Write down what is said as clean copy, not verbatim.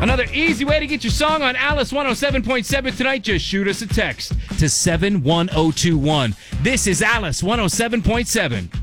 Another easy way to get your song on Alice 107.7 tonight. Just shoot us a text to 71021. This is Alice 107.7.